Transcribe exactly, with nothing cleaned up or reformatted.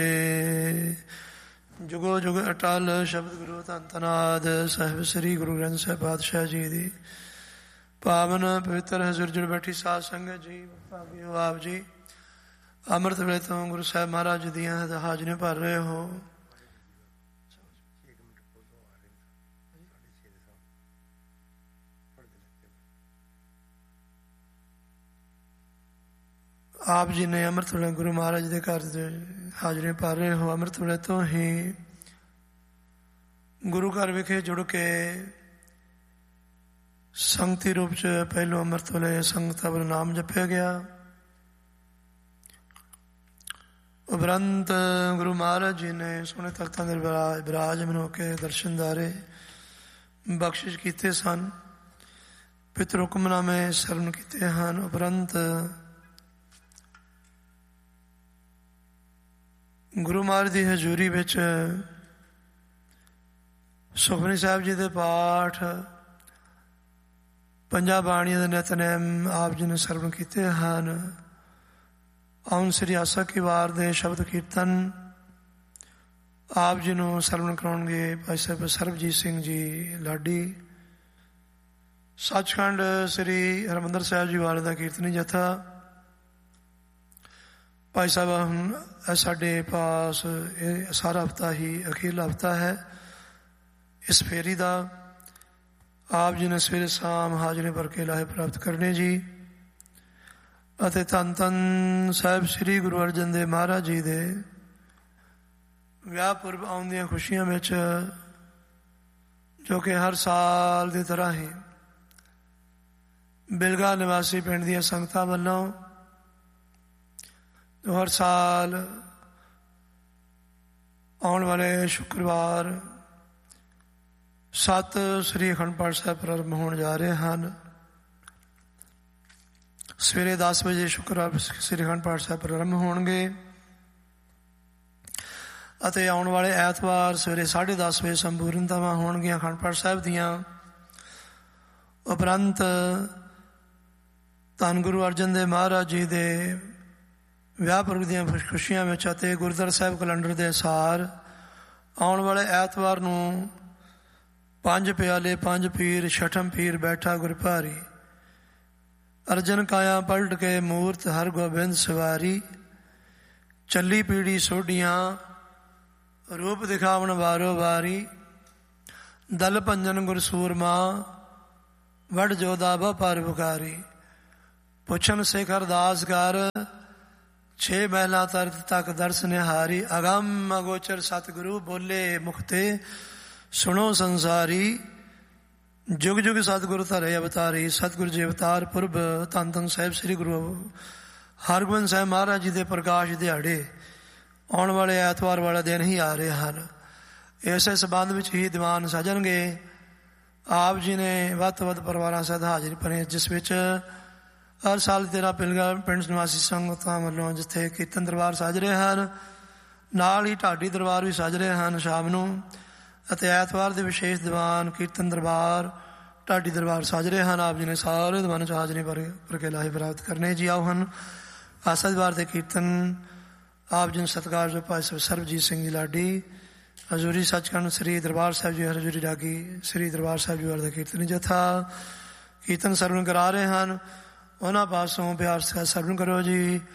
ਜੁਗੋ ਜੁਗ ਅਟਲ ਸ਼ਬਦ ਗੁਰੂ ਧੰਨ ਧੰਨ ਆਦਿ ਸਾਹਿਬ ਸ੍ਰੀ ਗੁਰੂ ਗ੍ਰੰਥ ਸਾਹਿਬ ਪਾਤਸ਼ਾਹ ਜੀ ਦੀ ਪਾਵਨ ਪਵਿੱਤਰ ਹਜ਼ੂਰ ਜੁੜ ਬੈਠੀ ਸਾਧ ਸੰਗਤ ਜੀ, ਭਾਗਿਓ ਆਪ ਜੀ ਅੰਮ੍ਰਿਤ ਵੇਲੇ ਤੋਂ ਗੁਰੂ ਸਾਹਿਬ ਮਹਾਰਾਜ ਦੀਆਂ ਹਾਜ਼ਰੀਆਂ ਭਰ ਰਹੇ ਹੋ। ਆਪ ਜੀ ਨੇ ਅੰਮ੍ਰਿਤ ਵੇਲੇ ਗੁਰੂ ਮਹਾਰਾਜ ਦੇ ਘਰ ਦੇ ਹਾਜ਼ਰੀਆਂ ਭਰ ਰਹੇ ਹੋ। ਅੰਮ੍ਰਿਤ ਵੇਲੇ ਤੋਂ ਹੀ ਗੁਰੂ ਘਰ ਵਿਖੇ ਜੁੜ ਕੇ ਸੰਗਤੀ ਰੂਪ ਚ ਪਹਿਲੋਂ ਅੰਮ੍ਰਿਤ ਵੇਲੇ ਸੰਗਤਾਂ ਵੱਲੋਂ ਨਾਮ ਜਪਿਆ ਗਿਆ। ਉਪਰੰਤ ਗੁਰੂ ਮਹਾਰਾਜ ਜੀ ਨੇ ਸੋਹਣੇ ਤਖਤਾਂ ਦੇ ਬਿਰਾਜਮਾਨ ਹੋ ਕੇ ਦਰਸ਼ਨਦਾਰੇ ਬਖਸ਼ਿਸ਼ ਕੀਤੇ ਸਨ, ਪਿਤਰ ਹੁਕਮਨਾਮੇ ਸਰਵਣ ਕੀਤੇ ਹਨ। ਉਪਰੰਤ ਗੁਰੂ ਮਹਾਰਾਜ ਦੀ ਹਜ਼ੂਰੀ ਵਿੱਚ ਸੁਖਮਨੀ ਸਾਹਿਬ ਜੀ ਦੇ ਪਾਠ, ਪੰਜਾਂ ਬਾਣੀਆਂ ਦੇ ਨਿਤਨੇਮ ਆਪ ਜੀ ਨੇ ਸਰਵਣ ਕੀਤੇ ਹਨ। ਆਉਣ ਸ੍ਰੀ ਆਸਾ ਕੀ ਵਾਰ ਦੇ ਸ਼ਬਦ ਕੀਰਤਨ ਆਪ ਜੀ ਨੂੰ ਸਰਵਣ ਕਰਾਉਣਗੇ ਭਾਈ ਸਾਹਿਬ ਸਰਬਜੀਤ ਸਿੰਘ ਜੀ ਲਾਡੀ। ਸੱਚਖੰਡ ਸ੍ਰੀ ਹਰਿਮੰਦਰ ਸਾਹਿਬ ਜੀ ਵਾਲੇ ਦਾ ਕੀਰਤਨੀ ਜਥਾ ਭਾਈ ਸਾਹਿਬ ਹੁਣ ਸਾਡੇ ਪਾਸ ਇਹ ਸਾਰਾ ਹਫ਼ਤਾ ਹੀ ਅਖੀਰਲਾ ਹਫ਼ਤਾ ਹੈ ਇਸ ਫੇਰੀ ਦਾ। ਆਪ ਜੀ ਨੇ ਸਵੇਰੇ ਸ਼ਾਮ ਹਾਜ਼ਰੀ ਭਰ ਕੇ ਲਾਹੇ ਪ੍ਰਾਪਤ ਕਰਨੇ ਜੀ। ਅਤੇ ਧੰਨ ਧੰਨ ਸਾਹਿਬ ਸ੍ਰੀ ਗੁਰੂ ਅਰਜਨ ਦੇਵ ਮਹਾਰਾਜ ਜੀ ਦੇ ਵਿਆਹ ਪੁਰਬ ਆਉਂਦੀਆਂ ਖੁਸ਼ੀਆਂ ਵਿੱਚ, ਜੋ ਕਿ ਹਰ ਸਾਲ ਦੀ ਤਰ੍ਹਾਂ ਹੀ ਬਿਲਗਾ ਨਿਵਾਸੀ ਪਿੰਡ ਦੀਆਂ ਸੰਗਤਾਂ ਵੱਲੋਂ ਹਰ ਸਾਲ ਆਉਣ ਵਾਲੇ ਸ਼ੁੱਕਰਵਾਰ ਸੱਤ ਸ੍ਰੀ ਅਖੰਡ ਪਾਠ ਸਾਹਿਬ ਪ੍ਰਾਰੰਭ ਹੋਣ ਜਾ ਰਹੇ ਹਨ। ਸਵੇਰੇ ਦਸ ਵਜੇ ਸ਼ੁੱਕਰਵਾਰ ਸ੍ਰੀ ਅਖੰਡ ਪਾਠ ਸਾਹਿਬ ਪ੍ਰਾਰੰਭ ਹੋਣਗੇ ਅਤੇ ਆਉਣ ਵਾਲੇ ਐਤਵਾਰ ਸਵੇਰੇ ਸਾਢੇ ਦਸ ਵਜੇ ਸੰਪੂਰਨਤਾਵਾਂ ਹੋਣਗੀਆਂ ਅਖੰਡ ਪਾਠ ਸਾਹਿਬ ਦੀਆਂ। ਉਪਰੰਤ ਧੰਨ ਗੁਰੂ ਅਰਜਨ ਦੇਵ ਮਹਾਰਾਜ ਜੀ ਦੇ ਵਿਆਹ ਪੁਰਬ ਦੀਆਂ ਖੁਸ਼ੀਆਂ ਵਿੱਚ ਅਤੇ ਗੁਰਦੁਆਰਾ ਸਾਹਿਬ ਕੈਲੰਡਰ ਦੇ ਅਨੁਸਾਰ ਆਉਣ ਵਾਲੇ ਐਤਵਾਰ ਨੂੰ ਪੰਜ ਪਿਆਲੇ ਪੰਜ ਪੀਰ ਛਠਮ ਪੀਰ ਬੈਠਾ ਗੁਰਭਾਰੀ, ਅਰਜਨ ਕਾਇਆ ਪਲਟ ਕੇ ਮੂਰਤ ਹਰ ਗੋਬਿੰਦ ਸਵਾਰੀ, ਚੱਲੀ ਪੀੜੀ ਸੋਢੀਆਂ ਰੂਪ ਦਿਖਾਵਣ ਵਾਰੋ ਵਾਰੀ, ਦਲ ਭੰਜਨ ਗੁਰ ਸੂਰਮਾ ਵਡ ਜੋਦਾ ਬ ਪਰ ਪੁਕਾਰੀ, ਪੁੱਛਨ ਸਿਖ ਅਰਦਾਸ ਕਰ ਛੇ ਮਹਿਲਾ ਤਰਤ ਤੱਕ ਦਰਸ ਨਿਹਾਰੀ, ਅਗੰਮ ਅਗੋਚਰ ਸਤਿਗੁਰੂ ਬੋਲੇ ਮੁਖਤੇ ਸੁਣੋ ਸੰਸਾਰੀ, ਜੁਗ ਜੁਗ ਸਤਿਗੁਰੂ ਧਰੇ ਅਵਤਾਰੀ, ਸਤਿਗੁਰੂ ਜੀ ਅਵਤਾਰ ਪੁਰਬ ਧੰਨ ਧੰਨ ਸਾਹਿਬ ਸ੍ਰੀ ਗੁਰੂ ਹਰਗੋਬਿੰਦ ਸਾਹਿਬ ਮਹਾਰਾਜ ਜੀ ਦੇ ਪ੍ਰਕਾਸ਼ ਦਿਹਾੜੇ ਆਉਣ ਵਾਲੇ ਐਤਵਾਰ ਵਾਲੇ ਦਿਨ ਹੀ ਆ ਰਹੇ ਹਨ। ਇਸੇ ਸੰਬੰਧ ਵਿੱਚ ਹੀ ਦੀਵਾਨ ਸਜਣਗੇ। ਆਪ ਜੀ ਨੇ ਵੱਧ ਤੋਂ ਵੱਧ ਪਰਿਵਾਰਾਂ ਸਹਿਤ ਹਾਜ਼ਰੀ ਭਰੇ, ਜਿਸ ਵਿੱਚ ਹਰ ਸਾਲ ਤੇਰਾ ਪਿਲਗਾ ਪਿੰਡ ਨਿਵਾਸੀ ਸੰਗਤਾਂ ਵੱਲੋਂ ਜਿੱਥੇ ਕੀਰਤਨ ਦਰਬਾਰ ਸੱਜ ਰਹੇ ਹਨ, ਨਾਲ ਹੀ ਢਾਡੀ ਦਰਬਾਰ ਵੀ ਸੱਜ ਰਹੇ ਹਨ ਸ਼ਾਮ ਨੂੰ, ਅਤੇ ਐਤਵਾਰ ਦੇ ਵਿਸ਼ੇਸ਼ ਦੀਵਾਨ ਕੀਰਤਨ ਦਰਬਾਰ ਢਾਡੀ ਦਰਬਾਰ ਸੱਜ ਰਹੇ ਹਨ। ਆਪ ਜੀ ਨੇ ਸਾਰੇ ਦੀਵਾਨਾਂ 'ਚ ਹਾਜ਼ਰੀ ਭਰ ਭਰ ਕੇ ਲਾਹੇ ਪ੍ਰਾਪਤ ਕਰਨੇ ਜੀ। ਆਓ ਹਨ ਆਸਾ ਦੀਵਾਰ ਦੇ ਕੀਰਤਨ ਆਪ ਜੀ ਨੂੰ ਸਤਿਕਾਰ ਜੋ ਭਾਈ ਸਾਹਿਬ ਸਰਬਜੀਤ ਸਿੰਘ ਜੀ ਲਾਡੀ, ਹਜ਼ੂਰੀ ਸੱਚਖੰਡ ਸ੍ਰੀ ਦਰਬਾਰ ਸਾਹਿਬ ਜੀ ਹਜ਼ੂਰੀ ਰਾਗੀ ਸ੍ਰੀ ਦਰਬਾਰ ਸਾਹਿਬ ਜੀ ਵਾਲੇ ਦਾ ਕੀਰਤਨੀ ਜਥਾ ਕੀਰਤਨ ਸਰਵਣ ਕਰਾ ਰਹੇ ਹਨ। ਉਹਨਾਂ ਪਾਸੋਂ ਪਿਆਰ ਸਰਵਣ ਕਰੋ ਜੀ।